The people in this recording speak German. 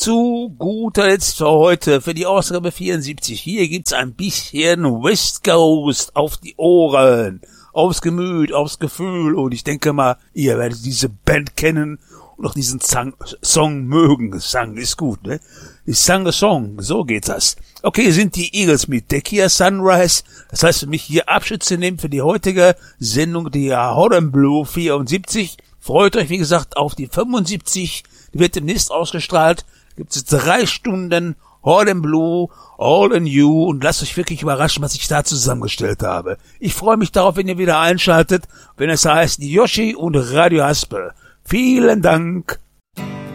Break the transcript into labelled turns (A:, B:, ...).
A: Zu guter Letzt für heute, für die Ausgabe 74. Hier gibt's ein bisschen West Coast auf die Ohren, aufs Gemüt, aufs Gefühl. Und ich denke mal, ihr werdet diese Band kennen und auch diesen Song mögen. Song ist gut, ne? Ich sang a Song, so geht das. Okay, sind die Eagles mit Tequila Sunrise. Das heißt für mich hier Abschied zu nehmen für die heutige Sendung, die Hot and Blue 74. Freut euch, wie gesagt, auf die 75. Die wird demnächst ausgestrahlt. Gibt es 3 Stunden Hot and Blue, All in You und lasst euch wirklich überraschen, was ich da zusammengestellt habe. Ich freue mich darauf, wenn ihr wieder einschaltet, wenn es heißt Yoshi und Radio Haspel. Vielen Dank.